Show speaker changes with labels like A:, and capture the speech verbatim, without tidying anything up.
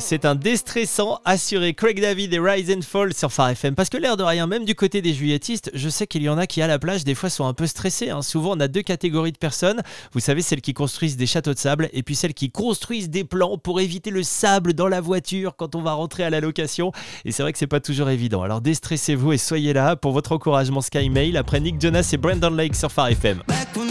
A: C'est un déstressant assuré. Craig David et Rise and Fall sur Phare F M. Parce que l'air de rien, même du côté des juilletistes, je sais qu'il y en a qui à la plage des fois sont un peu stressés. Hein. Souvent on a deux catégories de personnes. Vous savez, celles qui construisent des châteaux de sable et puis celles qui construisent des plans pour éviter le sable dans la voiture quand on va rentrer à la location. Et c'est vrai que c'est pas toujours évident. Alors déstressez-vous et soyez là pour votre encouragement Sky Mail après Nick Jonas et Brandon Lake sur Phare F M.